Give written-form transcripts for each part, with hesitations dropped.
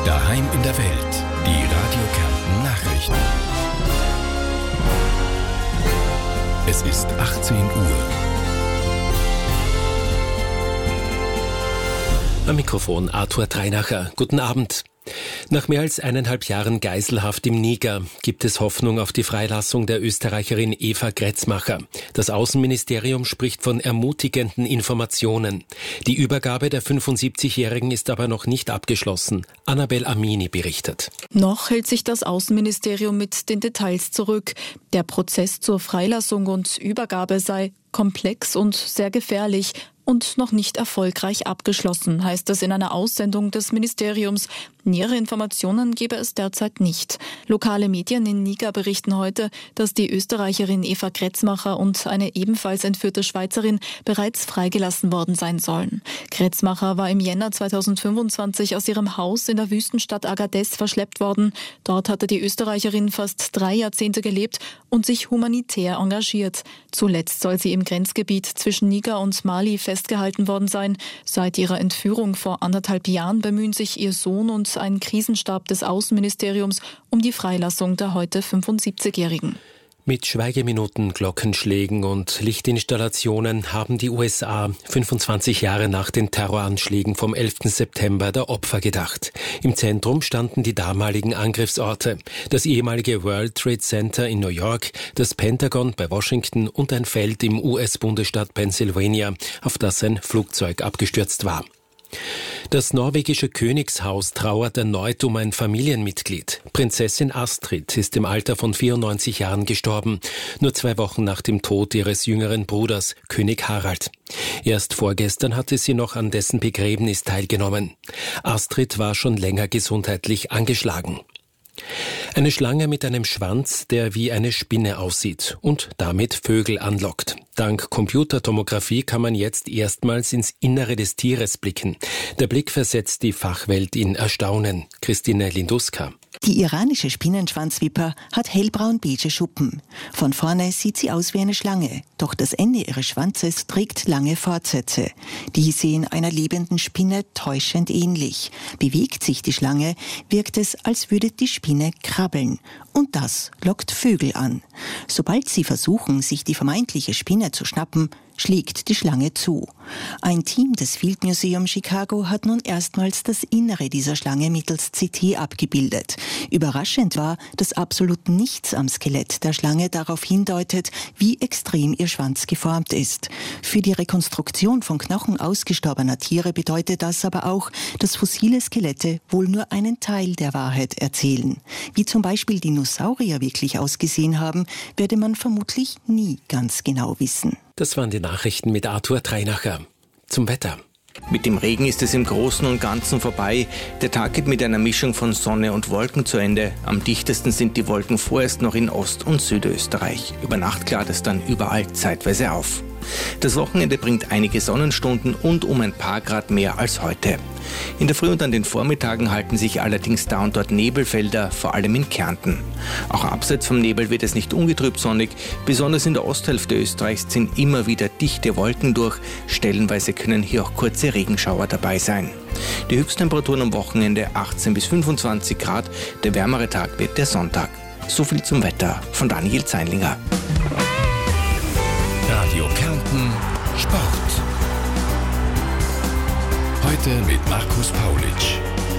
Daheim in der Welt. Die Radio Kärnten Nachrichten. Es ist 18 Uhr. Am Mikrofon Arthur Treinacher. Guten Abend. Nach mehr als 1,5 Jahren Geiselhaft im Niger gibt es Hoffnung auf die Freilassung der Österreicherin Eva Kretzmacher. Das Außenministerium spricht von ermutigenden Informationen. Die Übergabe der 75-Jährigen ist aber noch nicht abgeschlossen. Annabel Amini berichtet. Noch hält sich das Außenministerium mit den Details zurück. Der Prozess zur Freilassung und Übergabe sei komplex und sehr gefährlich und noch nicht erfolgreich abgeschlossen, heißt es in einer Aussendung des Ministeriums. Nähere Informationen gebe es derzeit nicht. Lokale Medien in Niger berichten heute, dass die Österreicherin Eva Kretzmacher und eine ebenfalls entführte Schweizerin bereits freigelassen worden sein sollen. Kretzmacher war im Jänner 2025 aus ihrem Haus in der Wüstenstadt Agadez verschleppt worden. Dort hatte die Österreicherin fast 3 Jahrzehnte gelebt und sich humanitär engagiert. Zuletzt soll sie im Grenzgebiet zwischen Niger und Mali festgehalten worden sein. Seit ihrer Entführung vor 1,5 Jahren bemühen sich ihr Sohn und ein Krisenstab des Außenministeriums um die Freilassung der heute 75-Jährigen. Mit Schweigeminuten, Glockenschlägen und Lichtinstallationen haben die USA 25 Jahre nach den Terroranschlägen vom 11. September der Opfer gedacht. Im Zentrum standen die damaligen Angriffsorte: das ehemalige World Trade Center in New York, das Pentagon bei Washington und ein Feld im US-Bundesstaat Pennsylvania, auf das ein Flugzeug abgestürzt war. Das norwegische Königshaus trauert erneut um ein Familienmitglied. Prinzessin Astrid ist im Alter von 94 Jahren gestorben, nur 2 Wochen nach dem Tod ihres jüngeren Bruders, König Harald. Erst vorgestern hatte sie noch an dessen Begräbnis teilgenommen. Astrid war schon länger gesundheitlich angeschlagen. Eine Schlange mit einem Schwanz, der wie eine Spinne aussieht und damit Vögel anlockt. Dank Computertomographie kann man jetzt erstmals ins Innere des Tieres blicken. Der Blick versetzt die Fachwelt in Erstaunen. Christine Linduska. Die iranische Spinnenschwanzviper hat hellbraun-beige Schuppen. Von vorne sieht sie aus wie eine Schlange, doch das Ende ihres Schwanzes trägt lange Fortsätze. Die sehen einer lebenden Spinne täuschend ähnlich. Bewegt sich die Schlange, wirkt es, als würde die Spinne krabbeln. Und das lockt Vögel an. Sobald sie versuchen, sich die vermeintliche Spinne zu schnappen, schlägt die Schlange zu. Ein Team des Field Museum Chicago hat nun erstmals das Innere dieser Schlange mittels CT abgebildet. Überraschend war, dass absolut nichts am Skelett der Schlange darauf hindeutet, wie extrem ihr Schwanz geformt ist. Für die Rekonstruktion von Knochen ausgestorbener Tiere bedeutet das aber auch, dass fossile Skelette wohl nur einen Teil der Wahrheit erzählen. Wie zum Beispiel Dinosaurier wirklich ausgesehen haben, werde man vermutlich nie ganz genau wissen. Das waren die Nachrichten mit Arthur Treinacher. Zum Wetter. Mit dem Regen ist es im Großen und Ganzen vorbei. Der Tag geht mit einer Mischung von Sonne und Wolken zu Ende. Am dichtesten sind die Wolken vorerst noch in Ost- und Südösterreich. Über Nacht klart es dann überall zeitweise auf. Das Wochenende bringt einige Sonnenstunden und um ein paar Grad mehr als heute. In der Früh und an den Vormittagen halten sich allerdings da und dort Nebelfelder, vor allem in Kärnten. Auch abseits vom Nebel wird es nicht ungetrübt sonnig. Besonders in der Osthälfte Österreichs ziehen immer wieder dichte Wolken durch. Stellenweise können hier auch kurze Regenschauer dabei sein. Die Höchsttemperaturen am Wochenende 18 bis 25 Grad. Der wärmere Tag wird der Sonntag. So viel zum Wetter von Daniel Zeinlinger. Radio Kärnten Sport. Heute mit Markus Paulitsch.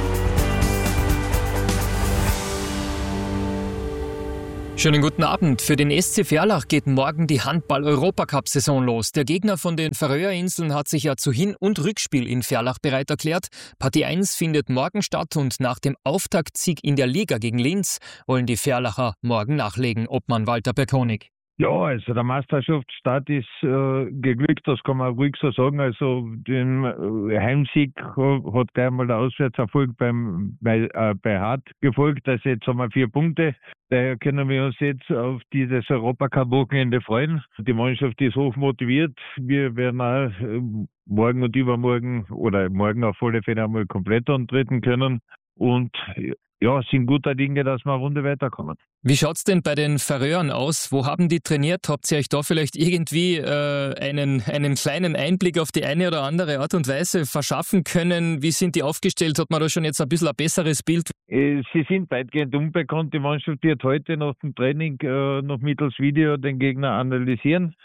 Schönen guten Abend. Für den SC Verlach geht morgen die Handball-Europacup-Saison los. Der Gegner von den Färöerinseln hat sich ja zu Hin- und Rückspiel in Verlach bereit erklärt. Partie 1 findet morgen statt und nach dem Auftaktsieg in der Liga gegen Linz wollen die Verlacher morgen nachlegen. Obmann Walter Perkonig. Ja, also der Meisterschaftsstart ist geglückt, das kann man ruhig so sagen. Also den Heimsieg hat gleich mal der Auswärtserfolg bei Hart gefolgt. Also jetzt haben wir 4 Punkte. Daher können wir uns jetzt auf dieses Europacup-Wochenende freuen. Die Mannschaft ist hoch motiviert. Wir werden auch morgen und übermorgen oder morgen auf alle Fälle einmal komplett antreten können. und ja, sind guter Dinge, dass wir eine Runde weiterkommen. Wie schaut's denn bei den Färöern aus? Wo haben die trainiert? Habt ihr euch da vielleicht irgendwie einen kleinen Einblick auf die eine oder andere Art und Weise verschaffen können? Wie sind die aufgestellt? Hat man da schon jetzt ein bisschen ein besseres Bild? Sie sind weitgehend unbekannt. Die Mannschaft wird heute nach dem Training noch mittels Video den Gegner analysieren.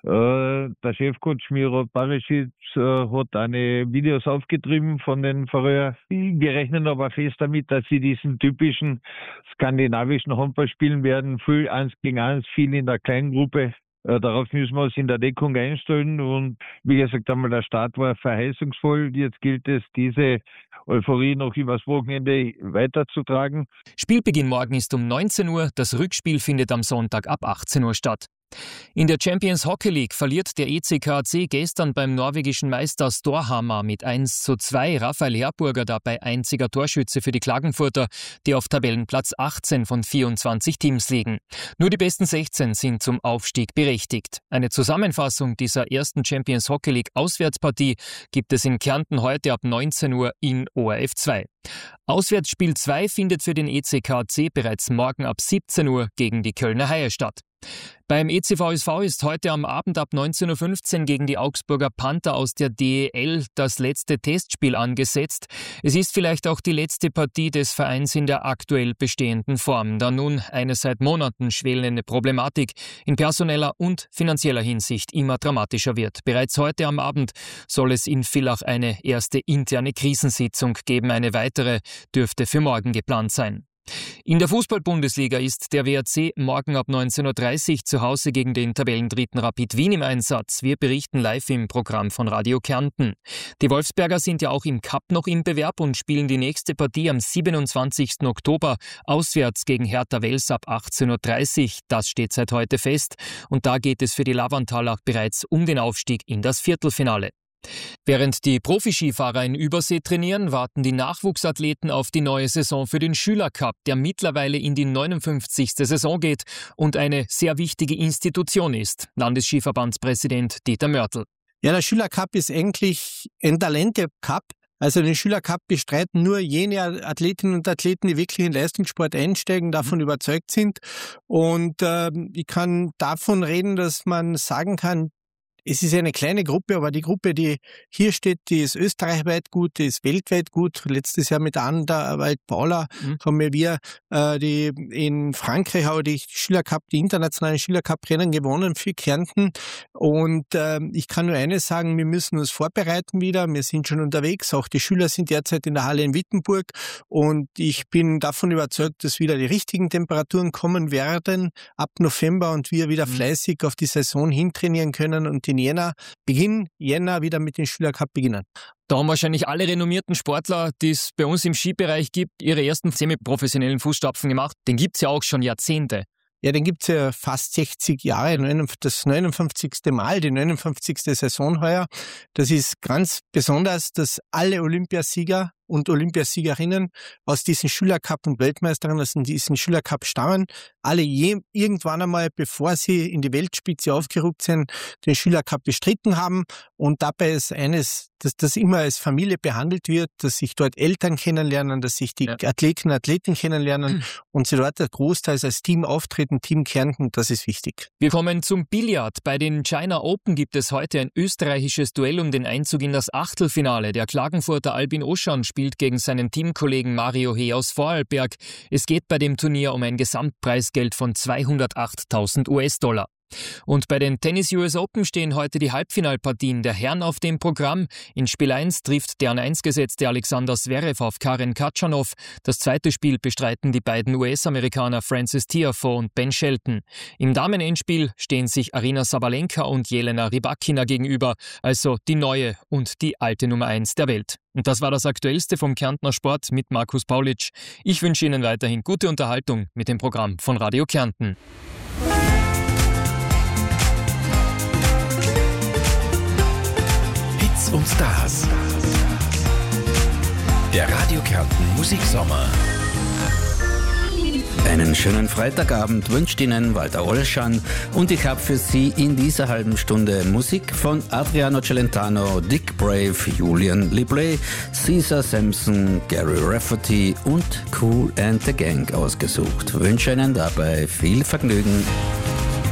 Der Chefcoach Miro Barisic hat eine Videos aufgetrieben von den Färöer. Wir rechnen aber fest damit, dass sie diesen typischen skandinavischen Handball spielen werden. Viel 1 gegen 1, viel in der kleinen Gruppe. Darauf müssen wir uns in der Deckung einstellen und wie gesagt einmal, der Start war verheißungsvoll. Jetzt gilt es, diese Euphorie noch übers Wochenende weiterzutragen. Spielbeginn morgen ist um 19 Uhr, das Rückspiel findet am Sonntag ab 18 Uhr statt. In der Champions Hockey League verliert der ECKC gestern beim norwegischen Meister Storhamar mit 1:2. Raphael Herburger dabei einziger Torschütze für die Klagenfurter, die auf Tabellenplatz 18 von 24 Teams liegen. Nur die besten 16 sind zum Aufstieg berechtigt. Eine Zusammenfassung dieser ersten Champions Hockey League Auswärtspartie gibt es in Kärnten heute ab 19 Uhr in ORF 2. Auswärtsspiel 2 findet für den ECKC bereits morgen ab 17 Uhr gegen die Kölner Haie statt. Beim ECVSV ist heute am Abend ab 19:15 Uhr gegen die Augsburger Panther aus der DEL das letzte Testspiel angesetzt. Es ist vielleicht auch die letzte Partie des Vereins in der aktuell bestehenden Form, da nun eine seit Monaten schwelende Problematik in personeller und finanzieller Hinsicht immer dramatischer wird. Bereits heute am Abend soll es in Villach eine erste interne Krisensitzung geben. Eine weitere dürfte für morgen geplant sein. In der Fußball-Bundesliga ist der WRC morgen ab 19:30 Uhr zu Hause gegen den Tabellendritten Rapid Wien im Einsatz. Wir berichten live im Programm von Radio Kärnten. Die Wolfsberger sind ja auch im Cup noch im Bewerb und spielen die nächste Partie am 27. Oktober auswärts gegen Hertha Wels ab 18:30 Uhr. Das steht seit heute fest und da geht es für die Lavantaler bereits um den Aufstieg in das Viertelfinale. Während die Profiskifahrer in Übersee trainieren, warten die Nachwuchsathleten auf die neue Saison für den Schülercup, der mittlerweile in die 59. Saison geht und eine sehr wichtige Institution ist. Landesskiverbandspräsident Dieter Mörtl. Ja, der Schülercup ist eigentlich ein Talente-Cup. Also den Schülercup bestreiten nur jene Athletinnen und Athleten, die wirklich in Leistungssport einsteigen, davon überzeugt sind. Und ich kann davon reden, dass man sagen kann, es ist eine kleine Gruppe, aber die Gruppe, die hier steht, die ist österreichweit gut, die ist weltweit gut. Letztes Jahr mit Anderwald Paula haben wir die in Frankreich auch die Schülercup, die internationalen Schülercup-Rennen gewonnen für Kärnten. Und ich kann nur eines sagen, wir müssen uns vorbereiten wieder. Wir sind schon unterwegs. Auch die Schüler sind derzeit in der Halle in Wittenburg. Und ich bin davon überzeugt, dass wieder die richtigen Temperaturen kommen werden ab November und wir wieder fleißig auf die Saison hintrainieren können und in Beginn Jänner wieder mit dem Schülercup beginnen. Da haben wahrscheinlich alle renommierten Sportler, die es bei uns im Skibereich gibt, ihre ersten semi-professionellen Fußstapfen gemacht. Den gibt es ja auch schon Jahrzehnte. Ja, den gibt es ja fast 60 Jahre, das 59. Mal, die 59. Saison heuer. Das ist ganz besonders, dass alle Olympiasieger und Olympiasiegerinnen aus diesen Schülercup und Weltmeisterinnen aus diesen Schülercup stammen, alle irgendwann einmal, bevor sie in die Weltspitze aufgerückt sind, den Schülercup bestritten haben. Und dabei ist eines, dass das immer als Familie behandelt wird, dass sich dort Eltern kennenlernen, dass sich die Athleten und Athleten kennenlernen und sie dort großteils als Team auftreten, Team Kärnten, das ist wichtig. Wir kommen zum Billard. Bei den China Open gibt es heute ein österreichisches Duell um den Einzug in das Achtelfinale. Der Klagenfurter Albin Oschan spielt gegen seinen Teamkollegen Mario He aus Vorarlberg. Es geht bei dem Turnier um ein Gesamtpreisgeld von 208.000 US-Dollar. Und bei den Tennis US Open stehen heute die Halbfinalpartien der Herren auf dem Programm. In Spiel 1 trifft der an 1 gesetzte Alexander Zverev auf Karen Khachanov. Das zweite Spiel bestreiten die beiden US-Amerikaner Frances Tiafoe und Ben Shelton. Im Damen-Endspiel stehen sich Aryna Sabalenka und Jelena Rybakina gegenüber, also die neue und die alte Nummer 1 der Welt. Und das war das Aktuellste vom Kärntner Sport mit Markus Paulitsch. Ich wünsche Ihnen weiterhin gute Unterhaltung mit dem Programm von Radio Kärnten. Und Stars. Der Radio Kärnten Musiksommer. Einen schönen Freitagabend wünscht Ihnen Walter Olschan und ich habe für Sie in dieser halben Stunde Musik von Adriano Celentano, Dick Brave, Julian Libley, Caesar Sampson, Gary Rafferty und Kool and the Gang ausgesucht. Wünsche Ihnen dabei viel Vergnügen.